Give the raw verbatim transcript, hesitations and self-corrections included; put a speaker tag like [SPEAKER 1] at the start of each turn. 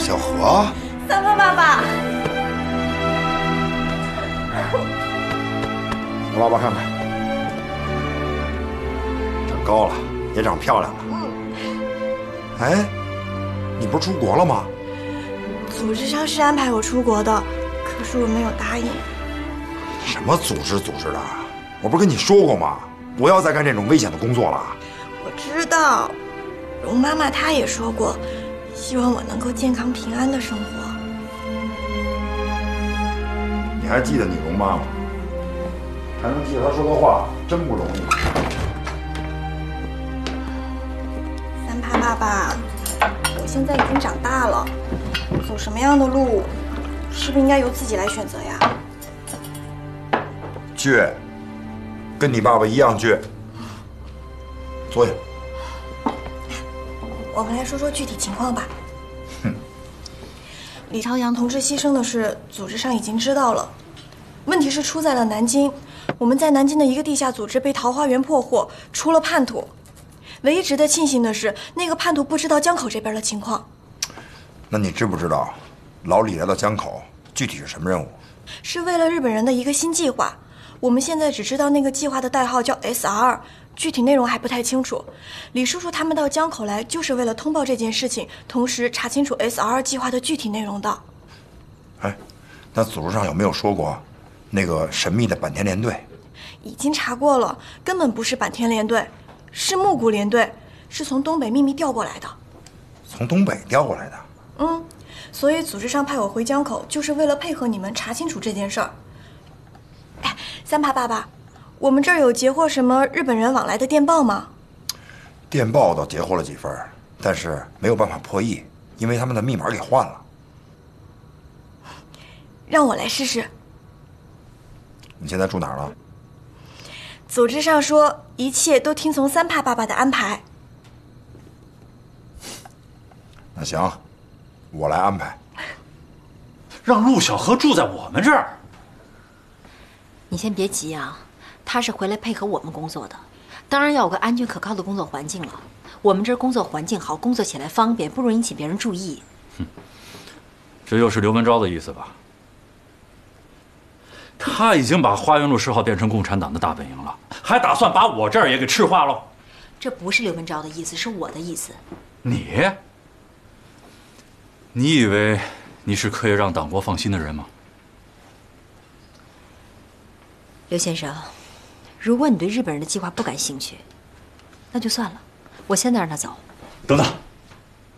[SPEAKER 1] 小何，
[SPEAKER 2] 三胖爸爸，
[SPEAKER 1] 让爸爸看看，长高了，也长漂亮了。嗯。哎，你不是出国了吗？
[SPEAKER 2] 组织上是安排我出国的，可是我没有答应。
[SPEAKER 1] 什么组织组织的？我不是跟你说过吗？不要再干这种危险的工作了。
[SPEAKER 2] 我知道，容妈妈她也说过，希望我能够健康平安的生活。
[SPEAKER 1] 你还记得你容妈吗？还能记得她说的话，真不容易。
[SPEAKER 2] 三胖爸爸，我现在已经长大了，走什么样的路，是不是应该由自己来选择呀？
[SPEAKER 1] 倔，跟你爸爸一样倔。坐下。
[SPEAKER 2] 我们来说说具体情况吧。
[SPEAKER 1] 哼。
[SPEAKER 2] 李朝阳同志牺牲的事，组织上已经知道了。问题是出在了南京，我们在南京的一个地下组织被桃花源破获，出了叛徒。唯一值得庆幸的是，那个叛徒不知道江口这边的情况。
[SPEAKER 1] 那你知不知道，老李来到江口具体是什么任务？
[SPEAKER 2] 是为了日本人的一个新计划。我们现在只知道那个计划的代号叫 S R， 具体内容还不太清楚。李叔叔他们到江口来，就是为了通报这件事情，同时查清楚 S R 计划的具体内容的。
[SPEAKER 1] 哎，那组织上有没有说过，那个神秘的坂田联队？
[SPEAKER 2] 已经查过了，根本不是坂田联队，是木谷联队，是从东北秘密调过来的。
[SPEAKER 1] 从东北调过来的？
[SPEAKER 2] 嗯，所以组织上派我回江口，就是为了配合你们查清楚这件事儿。哎，三爬爸爸，我们这儿有截获什么日本人往来的电报吗？
[SPEAKER 1] 电报倒截获了几份，但是没有办法破译，因为他们的密码给换了。
[SPEAKER 2] 让我来试试。
[SPEAKER 1] 你现在住哪儿了？
[SPEAKER 2] 组织上说一切都听从三爬爸爸的安排。
[SPEAKER 1] 那行，我来安排。
[SPEAKER 3] 让陆小荷住在我们这儿。
[SPEAKER 4] 你先别急啊，他是回来配合我们工作的，当然要有个安全可靠的工作环境了。我们这儿工作环境好，工作起来方便，不容易引起别人注意。
[SPEAKER 3] 哼，这又是刘文昭的意思吧？他已经把花园路十号变成共产党的大本营了，还打算把我这儿也给赤化喽？
[SPEAKER 4] 这不是刘文昭的意思，是我的意思。
[SPEAKER 3] 你？你以为你是可以让党国放心的人吗？
[SPEAKER 4] 刘先生，如果你对日本人的计划不感兴趣，那就算了，我先得让他走。
[SPEAKER 3] 等等。